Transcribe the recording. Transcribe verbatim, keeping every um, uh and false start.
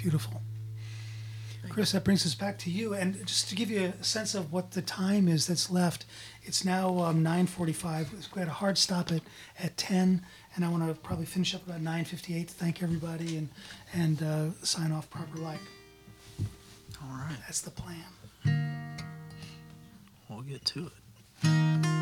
Beautiful. Chris, that brings us back to you. And just to give you a sense of what the time is that's left, it's now um, nine forty-five. We had a hard stop at, at ten, and I want to probably finish up about nine fifty-eight to thank everybody and, and uh, sign off proper like. All right. That's the plan. We'll get to it.